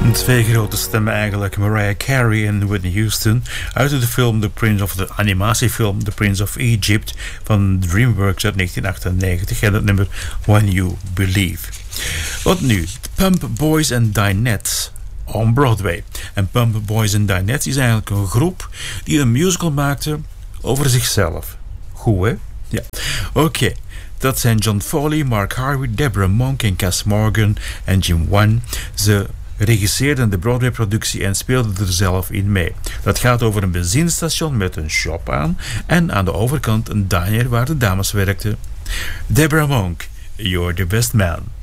Twee grote stemmen eigenlijk, Mariah Carey en Whitney Houston, uit de film de animatiefilm The Prince of Egypt van DreamWorks uit 1998 en het nummer When You Believe. Wat nu? Pump Boys and Dinettes on Broadway. En Pump Boys and Dinettes is eigenlijk een groep die een musical maakte over zichzelf. Goed, hè? Ja. Oké. Dat zijn John Foley, Mark Harvey, Deborah Monk en Cass Morgan en Jim Wan. Ze regisseerden de Broadway-productie en speelden er zelf in mee. Dat gaat over een benzinestation met een shop aan en aan de overkant een diner waar de dames werkten. Deborah Monk, you're the best man.